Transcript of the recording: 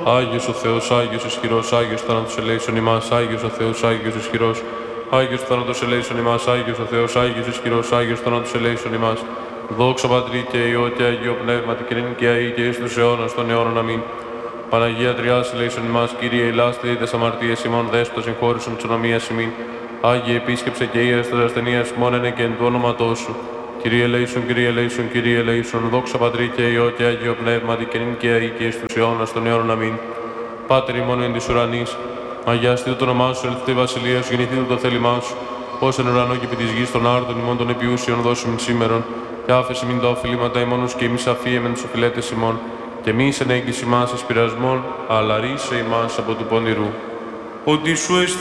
Άγιος ο Θεός, Άγιος ισχυρός, Άγιος θάνατος ελέησον ημάς, Άγιος ο Θεός, Άγιος ισχυρός, Άγιος θάνατος ελέησον ημάς, Άγιος ο Θεός, Άγιος ισχυρός, Άγιος θάνατος ελέησον ημάς. Δόξα Πατρί και Υιό και Αγίο Πνεύματι και νυν και αεί και εις τους αιώνας των αιώνων. Αμήν. Παναγία Τριάς ελέησον ημάς, Κύριε ηλάστε τες αμαρτίες ημών, δέστος συγχώρησον της ονομίας ημίν. Άγιε επίσκεψε και ήρες τας ασθενείας μόνενε και εν του όνοματός σου. Κύριε ελέησον, Κύριε ελέησον, Κύριε ελέησον, δόξα Πατρί και Υιό και Αγίο Πνεύματι και νυν και αεί και εις τους αιώνας των αιώνων. Αμήν. Πάτερ ημών εν της ουρανής, αγιαστήτω το όνομά σου, ελθείτε βασιλεία σου, γεννηθείτε το θέλημά σου, ως εν ουρανό και επί της γης των άρτων ημών των επιούσιων δώσιμην σήμερον, και άφεση μην τα οφειλήματα ημώνους και εμείς αφίεμεν τους οφειλέτες ημών, και μη εισενέγγιση ημάς εις πειρασμόν, αλλά ρίσε ημάς από του πονηρού. Ότι σου